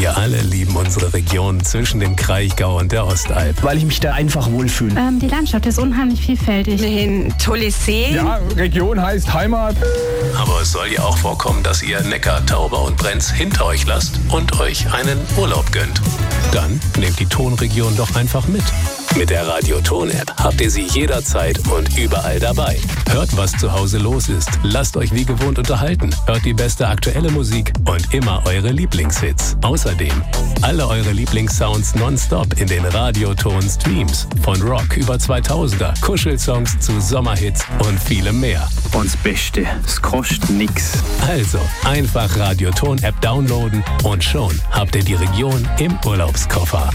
Wir alle lieben unsere Region zwischen dem Kraichgau und der Ostalb. Weil ich mich da einfach wohlfühle. Die Landschaft ist unheimlich vielfältig. Ein tolles See. Ja, Region heißt Heimat. Aber es soll ja auch vorkommen, dass ihr Neckar, Tauber und Brenz hinter euch lasst und euch einen Urlaub gönnt. Dann nehmt die Tonregion doch einfach mit. Mit der Radio-Ton-App habt ihr sie jederzeit und überall dabei. Hört, was zu Hause los ist. Lasst euch wie gewohnt unterhalten. Hört die beste aktuelle Musik und immer eure Lieblingshits. Außerdem alle eure Lieblingssounds nonstop in den Radio-Ton-Streams. Von Rock über 2000er, Kuschelsongs zu Sommerhits und vielem mehr. Und das Beste, es kostet nix. Also einfach Radio-Ton-App downloaden und schon habt ihr die Region im Urlaubskoffer.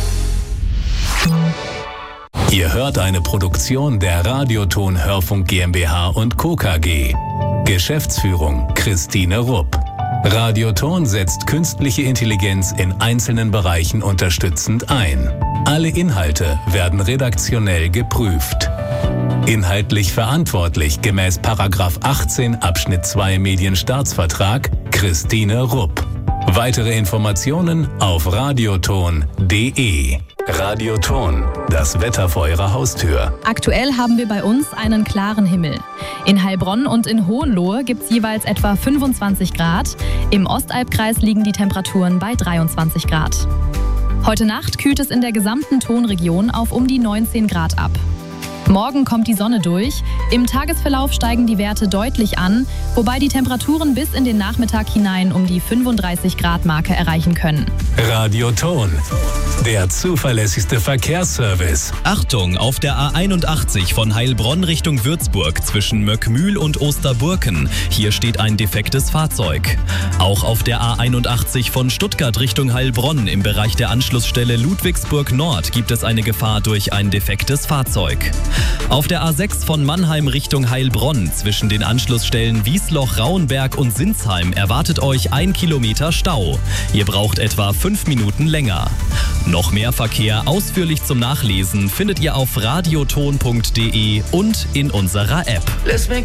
Ihr hört eine Produktion der Radioton Hörfunk GmbH und Co. KG. Geschäftsführung Christine Rupp. Radioton setzt künstliche Intelligenz in einzelnen Bereichen unterstützend ein. Alle Inhalte werden redaktionell geprüft. Inhaltlich verantwortlich gemäß § 18 Abschnitt 2 Medienstaatsvertrag Christine Rupp. Weitere Informationen auf radioton.de. Radioton, das Wetter vor Ihrer Haustür. Aktuell haben wir bei uns einen klaren Himmel. In Heilbronn und in Hohenlohe gibt es jeweils etwa 25 Grad. Im Ostalbkreis liegen die Temperaturen bei 23 Grad. Heute Nacht kühlt es in der gesamten Tonregion auf um die 19 Grad ab. Morgen kommt die Sonne durch. Im Tagesverlauf steigen die Werte deutlich an, wobei die Temperaturen bis in den Nachmittag hinein um die 35-Grad-Marke erreichen können. Radioton, der zuverlässigste Verkehrsservice. Achtung, auf der A81 von Heilbronn Richtung Würzburg zwischen Möckmühl und Osterburken. Hier steht ein defektes Fahrzeug. Auch auf der A81 von Stuttgart Richtung Heilbronn im Bereich der Anschlussstelle Ludwigsburg Nord gibt es eine Gefahr durch ein defektes Fahrzeug. Auf der A6 von Mannheim Richtung Heilbronn zwischen den Anschlussstellen Wiesloch, Rauenberg und Sinsheim erwartet euch 1 Kilometer Stau. Ihr braucht etwa 5 Minuten länger. Noch mehr Verkehr ausführlich zum Nachlesen findet ihr auf radioton.de und in unserer App. Lass mich